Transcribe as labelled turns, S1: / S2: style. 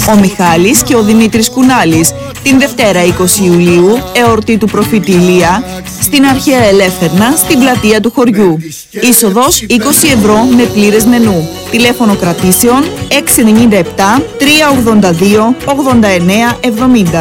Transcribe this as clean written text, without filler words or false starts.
S1: ο Μιχάλης και ο Δημήτρης Κουνάλης. Την Δευτέρα 20 Ιουλίου, εορτή του προφήτη Ηλία, στην Αρχαία Ελέφερνα, στην πλατεία του χωριού. Είσοδος 20 ευρώ με πλήρες μενού. Τηλέφωνο κρατήσεων 697 382 89 70.